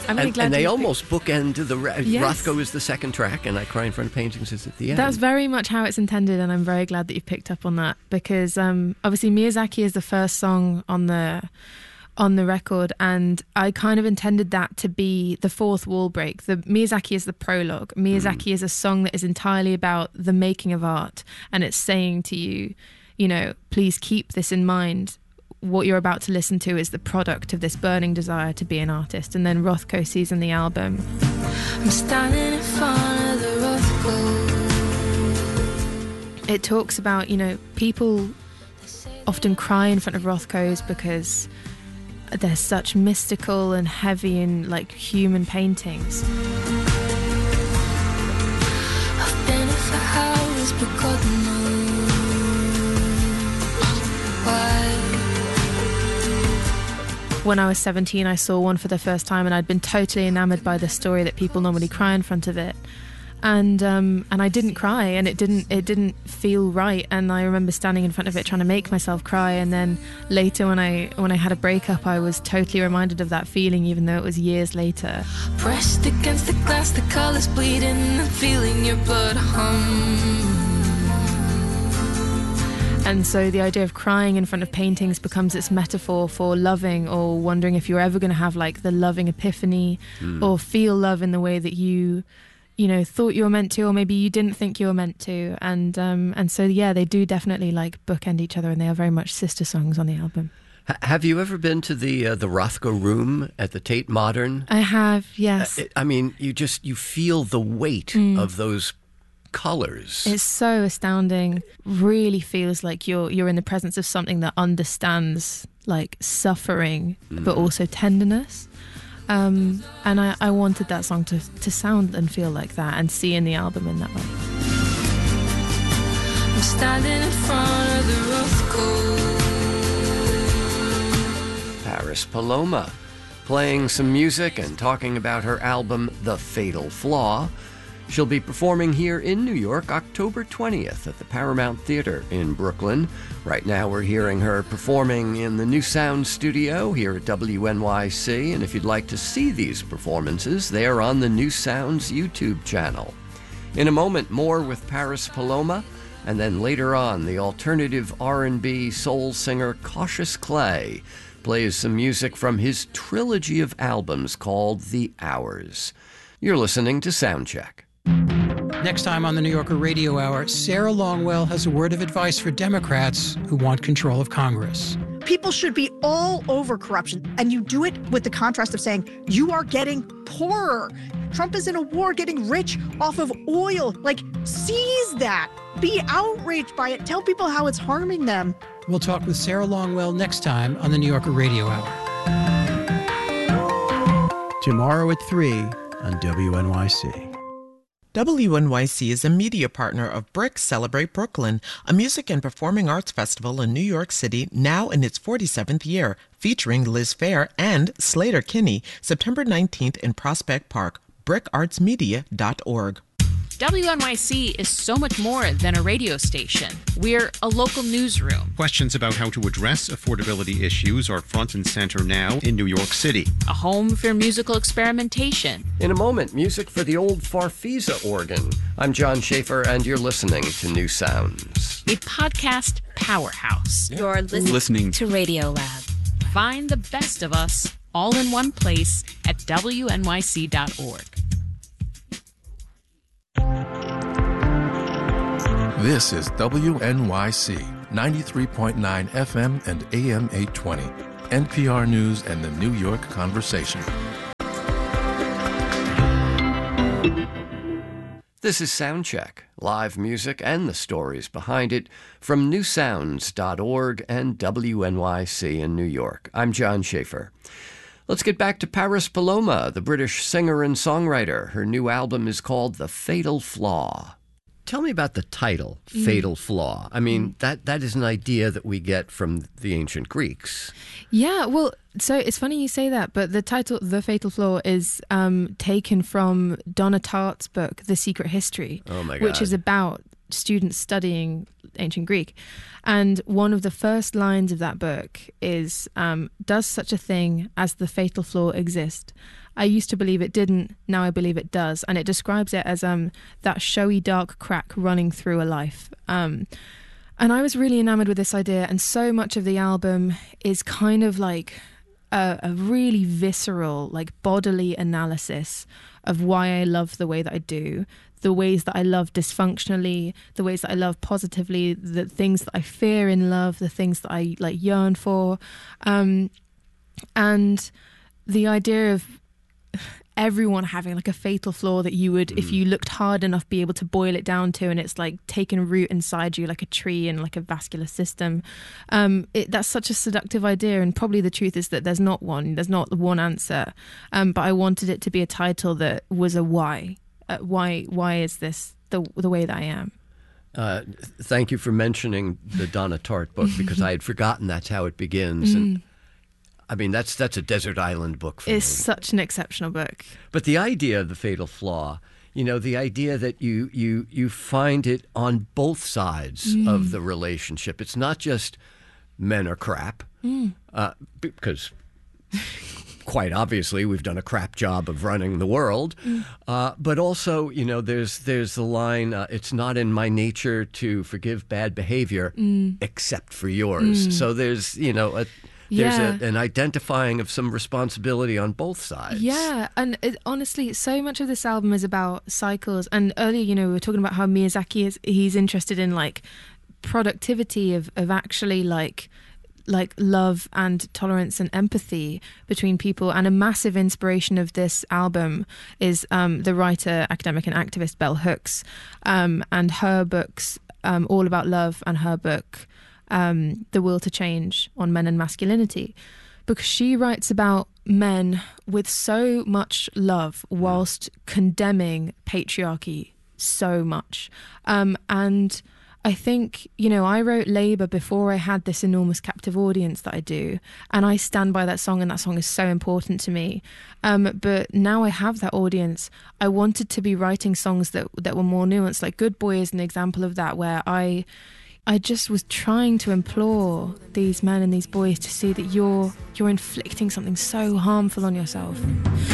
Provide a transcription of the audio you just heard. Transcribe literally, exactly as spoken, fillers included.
I'm really and, glad and they you almost bookend the re- Yes. Rothko is the second track, and I Cry in Front of Paintings is at the end. That's very much how it's intended, and I'm very glad that you've picked up on that, because um, obviously Miyazaki is the first song on the on the record, and I kind of intended that to be the fourth wall break. The Miyazaki is the prologue. Miyazaki mm. is a song that is entirely about the making of art, and it's saying to you, you know, please keep this in mind. What you're about to listen to is the product of this burning desire to be an artist. And then Rothko sees in the album, I'm standing in front of the Rothko. It talks about, you know, people often cry in front of Rothkos because they're such mystical and heavy and like human paintings. I've been for hours but God knows why. When I was seventeen, I saw one for the first time, and I'd been totally enamoured by the story that people normally cry in front of it. And um, and I didn't cry, and it didn't it didn't feel right. And I remember standing in front of it trying to make myself cry. And then later, when I when I had a breakup, I was totally reminded of that feeling, even though it was years later. Pressed against the glass, the colours bleeding, and feeling your blood hum. And so the idea of crying in front of paintings becomes its metaphor for loving, or wondering if you're ever going to have like the loving epiphany, mm. or feel love in the way that you. you know, thought you were meant to, or maybe you didn't think you were meant to. And um, and so, yeah, they do definitely like bookend each other, and they are very much sister songs on the album. H- have you ever been to the uh, the Rothko Room at the Tate Modern? I have, yes. Uh, it, I mean, you just, you feel the weight mm. of those colors. It's so astounding. Really feels like you're you're in the presence of something that understands like suffering, mm. but also tenderness. Um, and I, I wanted that song to, to sound and feel like that, and see in the album in that way. I'm standing in front of the Rothko. Paris Paloma, playing some music and talking about her album The Fatal Flaw. She'll be performing here in New York October twentieth at the Paramount Theater in Brooklyn. Right now we're hearing her performing in the New Sound studio here at W N Y C, and if you'd like to see these performances, they are on the New Sound's YouTube channel. In a moment, more with Paris Paloma, and then later on, the alternative R and B soul singer Cautious Clay plays some music from his trilogy of albums called The Hours. You're listening to Soundcheck. Next time on the New Yorker Radio Hour, Sarah Longwell has a word of advice for Democrats who want control of Congress. People should be all over corruption, and you do it with the contrast of saying, you are getting poorer. Trump is in a war getting rich off of oil. Like, seize that. Be outraged by it. Tell people how it's harming them. We'll talk with Sarah Longwell next time on the New Yorker Radio Hour. Tomorrow at three on W N Y C. W N Y C is a media partner of BRIC Celebrate Brooklyn, a music and performing arts festival in New York City now in its forty-seventh year, featuring Liz Phair and Slater Kinney, September nineteenth in Prospect Park, brick arts media dot org. W N Y C is so much more than a radio station. We're a local newsroom. Questions about how to address affordability issues are front and center now in New York City. A home for musical experimentation. In a moment, music for the old Farfisa organ. I'm John Schaefer, and you're listening to New Sounds. A podcast powerhouse. You're listening, listening to Radio Lab. Find the best of us all in one place at W N Y C dot org. This is W N Y C, ninety-three point nine F M and A M eight twenty, N P R News and the New York Conversation. This is Soundcheck, live music and the stories behind it from new sounds dot org and W N Y C in New York. I'm John Schaefer. Let's get back to Paris Paloma, the British singer and songwriter. Her new album is called The Fatal Flaw. Tell me about the title, mm. Fatal Flaw. I mean, mm. that, that is an idea that we get from the ancient Greeks. Yeah, well, so it's funny you say that, but the title, The Fatal Flaw, is um, taken from Donna Tartt's book, The Secret History, oh my God. which is about students studying ancient Greek. And one of the first lines of that book is, um, does such a thing as the fatal flaw exist? I used to believe it didn't, now I believe it does. And it describes it as um, that showy dark crack running through a life. Um, and I was really enamored with this idea, and so much of the album is kind of like a, a really visceral, like bodily analysis of why I love the way that I do, the ways that I love dysfunctionally, the ways that I love positively, the things that I fear in love, the things that I like yearn for. Um, and the idea of everyone having like a fatal flaw that you would, mm. if you looked hard enough, be able to boil it down to, and it's like taken root inside you like a tree and like a vascular system. Um, it, that's such a seductive idea, and probably the truth is that there's not one, there's not one answer. Um, but I wanted it to be a title that was a why. Uh, why? Why is this the the way that I am? Uh, thank you for mentioning the Donna Tartt book, because I had forgotten that's how it begins. Mm. And I mean, that's that's a desert island book for it's me. It's such an exceptional book. But the idea of the fatal flaw, you know, the idea that you you you find it on both sides mm. of the relationship. It's not just men are crap, mm. uh, because quite obviously we've done a crap job of running the world. Mm. Uh, but also, you know, there's there's the line, uh, it's not in my nature to forgive bad behavior mm. except for yours. Mm. So there's, you know, a There's yeah. a, an identifying of some responsibility on both sides. Yeah, and it, honestly, so much of this album is about cycles. And earlier, you know, we were talking about how Miyazaki is, he's interested in like productivity of, of actually like like love and tolerance and empathy between people. And a massive inspiration of this album is um, the writer, academic and activist Bell Hooks, um, and her books, um, All About Love, and her book, Um, The Will to Change, on men and masculinity, because she writes about men with so much love whilst condemning patriarchy so much. Um, and I think, you know, I wrote Labour before I had this enormous captive audience that I do, and I stand by that song, and that song is so important to me. Um, but now I have that audience, I wanted to be writing songs that, that were more nuanced. Like Good Boy is an example of that, where I... I just was trying to implore these men and these boys to see that you're you're inflicting something so harmful on yourself.